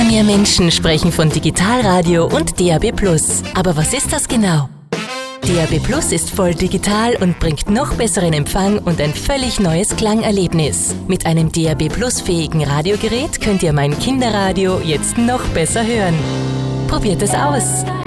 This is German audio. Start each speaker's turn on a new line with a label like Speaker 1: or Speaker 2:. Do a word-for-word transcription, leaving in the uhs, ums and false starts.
Speaker 1: Immer mehr Menschen sprechen von Digitalradio und D A B plus. Aber was ist das genau? D A B plus ist voll digital und bringt noch besseren Empfang und ein völlig neues Klangerlebnis. Mit einem D A B plus fähigen Radiogerät könnt ihr mein Kinderradio jetzt noch besser hören. Probiert es aus!